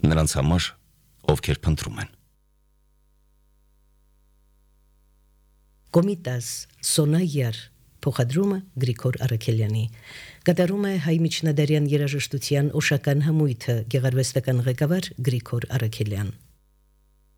նրանց համար, ովքեր փնտրում են։ Կոմիտաս Սոնայար փոխադրումը Գրիգոր Արաքելյանի կատարում է հայ միջնադարյան երաժշտության օշական համույթը գեղարվեստական ղեկավար Գրիգոր Արաքելյան